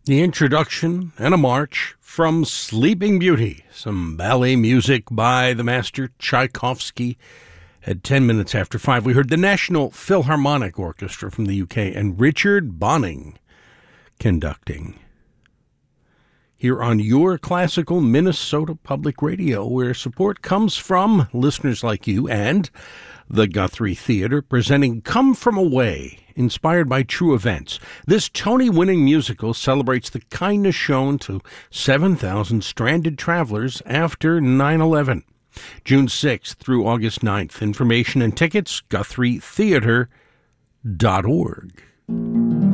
The introduction and a march from Sleeping Beauty, some ballet music by the master Tchaikovsky. At 10 minutes after 5, we heard the National Philharmonic Orchestra from the UK and Richard Bonning conducting. Here on your classical Minnesota Public Radio, where support comes from listeners like you and the Guthrie Theater, presenting Come From Away, inspired by true events. This Tony-winning musical celebrates the kindness shown to 7,000 stranded travelers after 9/11. June 6th through August 9th. Information and tickets, GuthrieTheater.org.